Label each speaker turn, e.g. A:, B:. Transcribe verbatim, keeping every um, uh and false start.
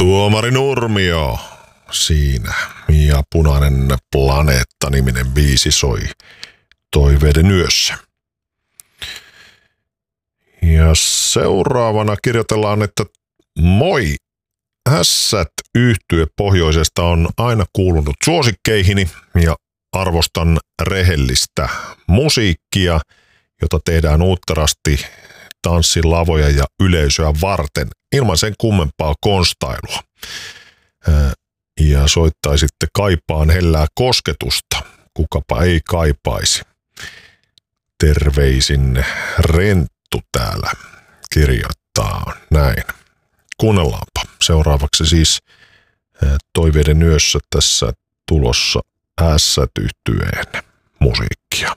A: Tuomari Nurmio siinä ja Punainen planeetta-niminen biisi soi Toiveiden yössä. Ja seuraavana kirjoitellaan, että moi, Ässät yhtye pohjoisesta on aina kuulunut suosikkeihini ja arvostan rehellistä musiikkia, jota tehdään uutterasti tanssilavoja ja yleisöä varten ilman sen kummempaa konstailua. Ja soittaisitte kaipaan hellää kosketusta, kukapa ei kaipaisi. Terveisin Renttu täällä kirjoittaa näin. Kuunnellaanpa. Seuraavaksi siis Toiveiden yössä tässä tulossa Ässät yhtyeen musiikkia.